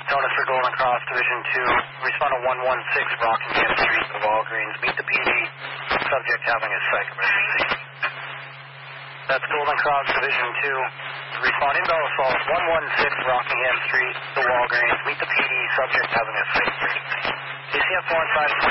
Donut for Golden Cross, Division 2. Respond to 116 Rockingham Street, the Walgreens. Meet the PD. Subject having a psych emergency. That's Golden Cross, Division 2. Respond inbound assault, 116 Rockingham Street, the Walgreens. Meet the PD. Subject having a psych emergency. ACF 15